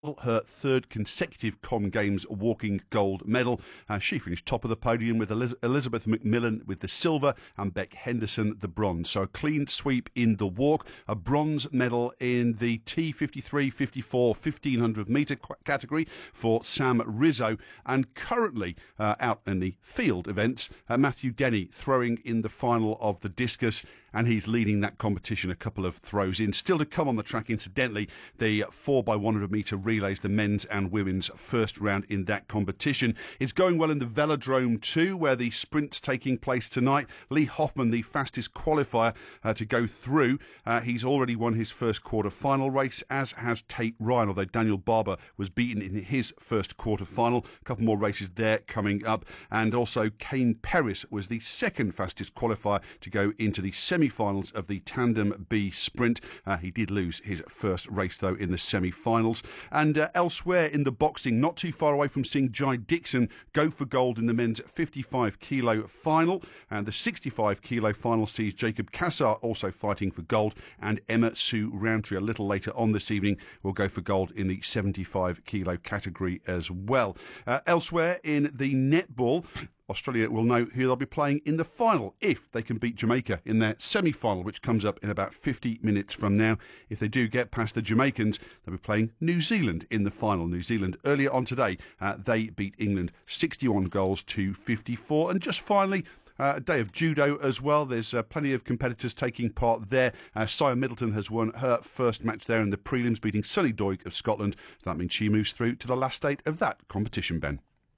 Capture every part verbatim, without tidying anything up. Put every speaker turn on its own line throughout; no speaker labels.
her third consecutive Com Games walking gold medal. Uh, she finished top of the podium with Eliz- Elizabeth McMillan with the silver and Beck Henderson the bronze. So a clean sweep in the walk, a bronze medal in the T fifty-three, fifty-four, fifteen hundred metre category for Sam Rizzo. And currently uh, out in the field events, uh, Matthew Denny throwing in the final of the discus, and he's leading that competition a couple of throws in. Still to come on the track, incidentally, the four by one hundred metre relays, the men's and women's first round in that competition. It's going well in the velodrome too, where the sprint's taking place tonight. Lee Hoffman, the fastest qualifier uh, to go through. Uh, he's already won his first quarter-final race, as has Tate Ryan, although Daniel Barber was beaten in his first quarter-final. A couple more races there coming up. And also Kane Perris was the second fastest qualifier to go into the semi-finals of the Tandem B Sprint. Uh, he did lose his first race, though, in the semi-finals. And uh, elsewhere in the boxing, not too far away from seeing Jai Dixon go for gold in the men's fifty-five kilo final. And the sixty-five kilo final sees Jacob Cassar also fighting for gold, and Emma Sue Roundtree a little later on this evening will go for gold in the seventy-five kilo category as well. Uh, elsewhere in the netball, Australia will know who they'll be playing in the final if they can beat Jamaica in their semi-final, which comes up in about fifty minutes from now. If they do get past the Jamaicans, they'll be playing New Zealand in the final. New Zealand, earlier on today, uh, they beat England sixty-one goals to fifty-four. And just finally, Uh, a day of judo as well. There's uh, plenty of competitors taking part there. Uh, Sia Middleton has won her first match there in the prelims, beating Sunny Doig of Scotland. So that means she moves through to the last state of that competition, Ben.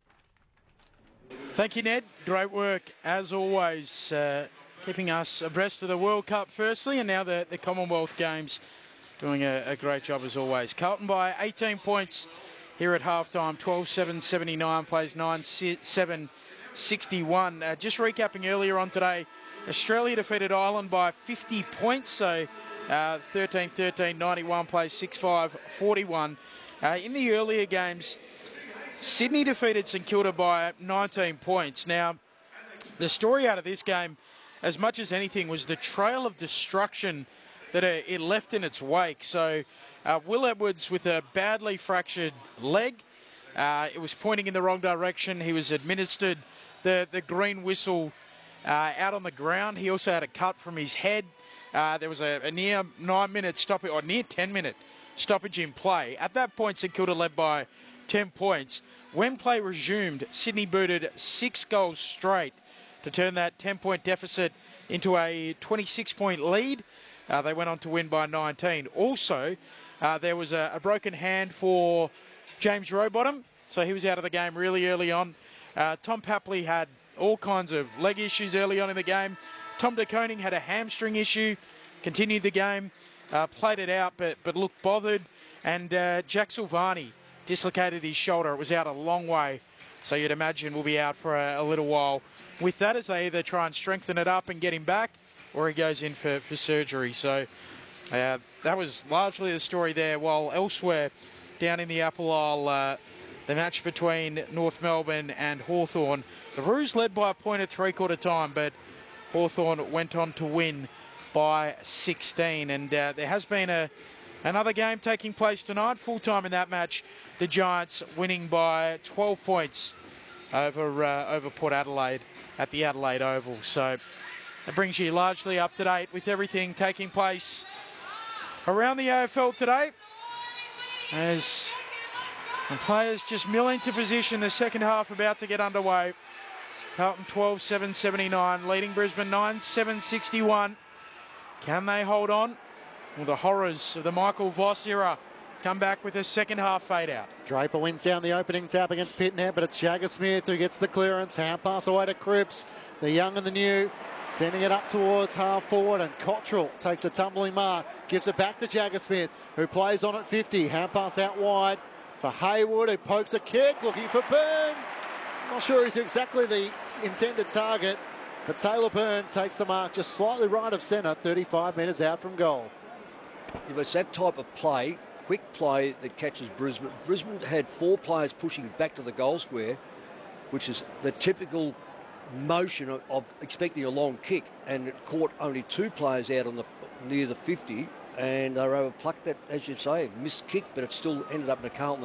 Thank you, Ned. Great work, as always, uh, keeping us abreast of the World Cup firstly, and now the, the Commonwealth Games, doing a, a great job as always. Carlton by eighteen points here at halftime, twelve seven seventy-nine, plays nine seven sixty-one. Uh, just recapping earlier on today, Australia defeated Ireland by fifty points, so uh, thirteen thirteen ninety-one, plays six five forty-one. Uh, in the earlier games, Sydney defeated St Kilda by nineteen points. Now, the story out of this game, as much as anything, was the trail of destruction that it left in its wake. So, uh, Will Edwards with a badly fractured leg. Uh, it was pointing in the wrong direction. He was administered the, the green whistle uh, out on the ground. He also had a cut from his head. Uh, there was a, a near nine-minute stoppage, or near ten-minute stoppage in play. At that point, St Kilda led by ten points. When play resumed, Sydney booted six goals straight to turn that ten-point deficit into a twenty-six point lead. Uh, they went on to win by nineteen. Also, uh, there was a, a broken hand for James Rowbottom, so he was out of the game really early on. Uh, Tom Papley had all kinds of leg issues early on in the game. Tom De Koning had a hamstring issue, continued the game, uh, played it out, but, but looked bothered. And uh, Jack Silvani dislocated his shoulder. It was out a long way, so you'd imagine we'll be out for a, a little while with that, as they either try and strengthen it up and get him back, or he goes in for, for surgery. So uh, that was largely the story there. While elsewhere, down in the Apple Isle, uh, the match between North Melbourne and Hawthorn. The Roos led by a point at three-quarter time, but Hawthorn went on to win by sixteen. And uh, there has been a another game taking place tonight, full-time in that match. The Giants winning by twelve points over, uh, over Port Adelaide at the Adelaide Oval. So that brings you largely up to date with everything taking place around the A F L today, as the players just mill into position. The second half about to get underway. Carlton twelve seven seventy-nine, leading Brisbane nine seven sixty-one. Can they hold on? Will the horrors of the Michael Voss era come back with a second half fade out?
Draper wins down the opening tap against Pitner, but it's Jagger Smith who gets the clearance. Hand pass away to Cripps, the young and the new, sending it up towards half forward, and Cottrell takes a tumbling mark, gives it back to Jagger Smith, who plays on at fifty. Hand pass out wide for Hayward, who pokes a kick, looking for Byrne. Not sure he's exactly the intended target, but Taylor Byrne takes the mark just slightly right of centre, thirty-five metres out from goal.
It was that type of play, quick play, that catches Brisbane. Brisbane had four players pushing back to the goal square, which is the typical motion of, of expecting a long kick, and it caught only two players out on the near the fifty, and they were able to pluck that, as you say, missed kick, but it still ended up in a Carlton